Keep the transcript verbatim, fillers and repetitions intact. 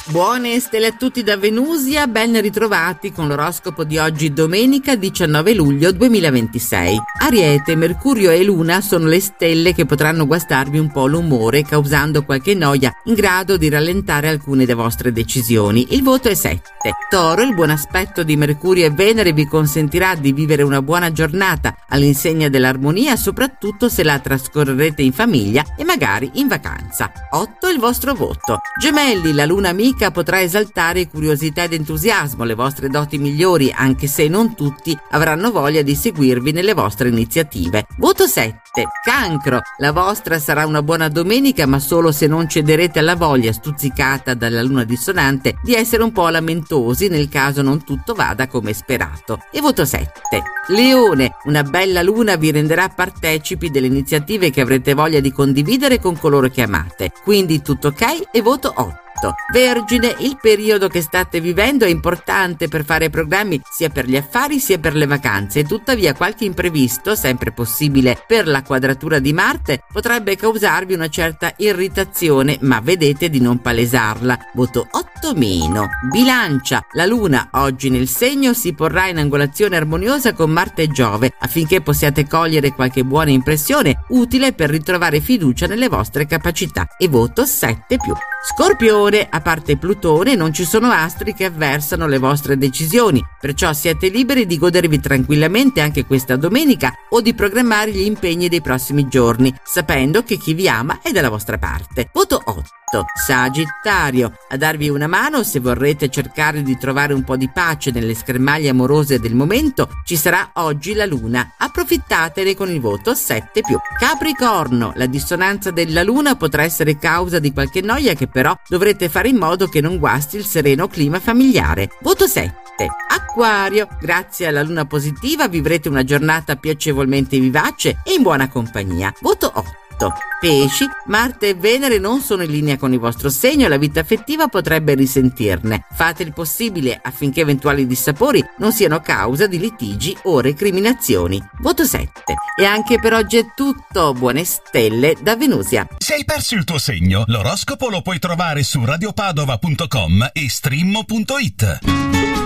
Buone stelle a tutti da Venusia, ben ritrovati con l'oroscopo di oggi domenica diciannove luglio duemilaventisei. Ariete, Mercurio e Luna sono le stelle che potranno guastarvi un po' l'umore, causando qualche noia in grado di rallentare alcune delle vostre decisioni. Il voto è sette. Toro, il buon aspetto di Mercurio e Venere vi consentirà di vivere una buona giornata all'insegna dell'armonia, soprattutto se la trascorrerete in famiglia e magari in vacanza. otto il vostro voto. Gemelli, la luna amica potrà esaltare curiosità ed entusiasmo, le vostre doti migliori, anche se non tutti avranno voglia di seguirvi nelle vostre iniziative. Voto sette. Cancro, la vostra sarà una buona domenica, ma solo se non cederete alla voglia stuzzicata dalla luna dissonante di essere un po' lamentosi nel caso non tutto vada come sperato. E voto sette. Leone, una bella luna vi renderà partecipi delle iniziative che avrete voglia di condividere con coloro che amate. Quindi tutto ok e voto otto. Vergine, il periodo che state vivendo è importante per fare programmi sia per gli affari sia per le vacanze, tuttavia qualche imprevisto, sempre possibile per la quadratura di Marte, potrebbe causarvi una certa irritazione, ma vedete di non palesarla. Voto otto meno. Bilancia, la luna oggi nel segno si porrà in angolazione armoniosa con Marte e Giove affinché possiate cogliere qualche buona impressione utile per ritrovare fiducia nelle vostre capacità. E voto sette più. Scorpione, a parte Plutone non ci sono astri che avversano le vostre decisioni, perciò siete liberi di godervi tranquillamente anche questa domenica o di programmare gli impegni dei prossimi giorni, sapendo che chi vi ama è dalla vostra parte. Voto otto. Sagittario, a darvi una mano se vorrete cercare di trovare un po' di pace nelle schermaglie amorose del momento, ci sarà oggi la luna. Approfittatene con il voto sette più. Capricorno, la dissonanza della luna potrà essere causa di qualche noia che però dovrete fare in modo che non guasti il sereno clima familiare. Voto sette. Acquario, grazie alla luna positiva vivrete una giornata piacevolmente vivace e in buona compagnia. Voto otto. Pesci, Marte e Venere non sono in linea con il vostro segno e la vita affettiva potrebbe risentirne. Fate il possibile affinché eventuali dissapori non siano causa di litigi o recriminazioni. Voto sette. E anche per oggi è tutto. Buone stelle da Venusia. Se hai perso il tuo segno, l'oroscopo lo puoi trovare su radiopadova punto com e stream punto it.